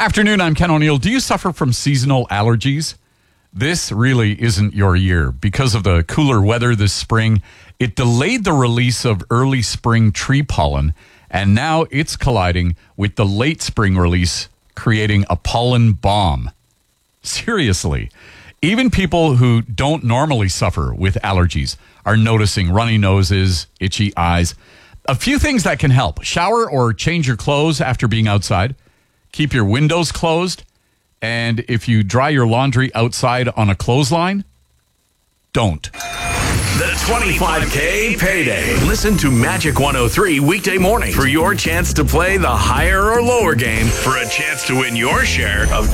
Afternoon, I'm Ken O'Neill. Do you suffer from seasonal allergies? This really isn't your year. Because of the cooler weather this spring, it delayed the release of early spring tree pollen, and now it's colliding with the late spring release, creating a pollen bomb. Seriously, even people who don't normally suffer with allergies are noticing runny noses, itchy eyes. A few things that can help: shower or change your clothes after being outside. Keep your windows closed. And if you dry your laundry outside on a clothesline, don't. The 25K Payday. Listen to Magic 103 weekday morning for your chance to play the higher or lower game for a chance to win your share of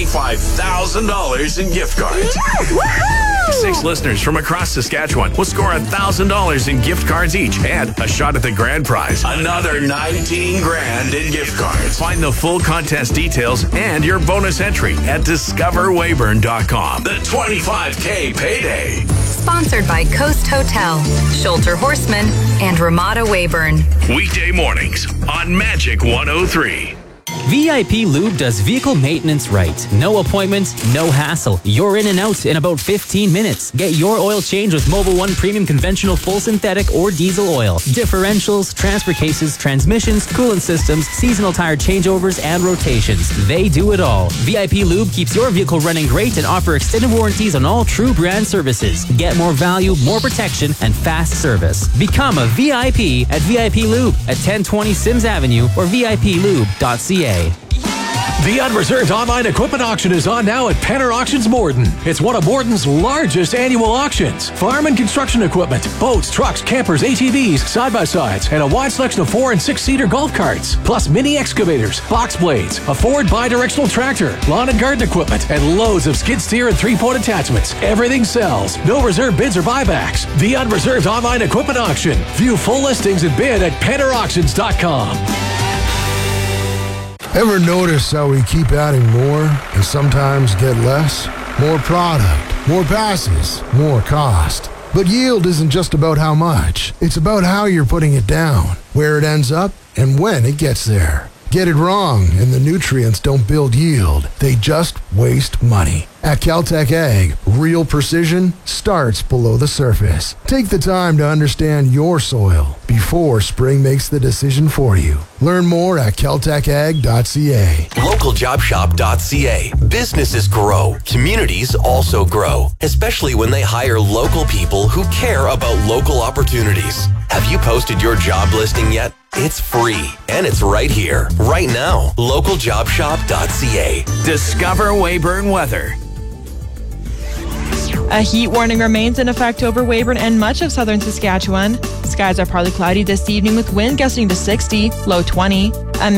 $25,000 in gift cards. Woohoo! 6 listeners from across Saskatchewan will score $1,000 in gift cards each and a shot at the grand prize, another 19 grand in gift cards. Find the full contest details and your bonus entry at discoverweyburn.com. The 25K Payday. Sponsored by Coast Hotel, Sholter Horseman, and Ramada Weyburn. Weekday mornings on Magic 103. VIP Lube does vehicle maintenance right. No appointments, no hassle. You're in and out in about 15 minutes. Get your oil change with Mobil 1 Premium Conventional Full Synthetic or Diesel Oil. Differentials, transfer cases, transmissions, coolant systems, seasonal tire changeovers, and rotations. They do it all. VIP Lube keeps your vehicle running great and offer extended warranties on all true brand services. Get more value, more protection, and fast service. Become a VIP at VIP Lube at 1020 Sims Avenue or VIPLube.ca. The Unreserved online equipment auction is on now at Penner Auctions Morden. It's one of Morden's largest annual auctions. Farm and construction equipment, boats, trucks, campers, ATVs, side-by-sides, and a wide selection of 4- and 6-seater golf carts. Plus mini excavators, box blades, a Ford bi-directional tractor, lawn and garden equipment, and loads of skid steer and 3-point attachments. Everything sells. No reserve bids or buybacks. The Unreserved online equipment auction. View full listings and bid at PennerAuctions.com. Ever notice how we keep adding more and sometimes get less? More product, more passes, more cost. But yield isn't just about how much. It's about how you're putting it down, where it ends up, and when it gets there. Get it wrong, and the nutrients don't build yield. They just waste money. At Caltech Ag, real precision starts below the surface. Take the time to understand your soil before spring makes the decision for you. Learn more at caltechag.ca. Localjobshop.ca. Businesses grow. Communities also grow, especially when they hire local people who care about local opportunities. Have you posted your job listing yet? It's free, and it's right here, right now. Localjobshop.ca. Discover Weyburn weather. A heat warning remains in effect over Weyburn and much of southern Saskatchewan. Skies are partly cloudy this evening with wind gusting to 60, low 20.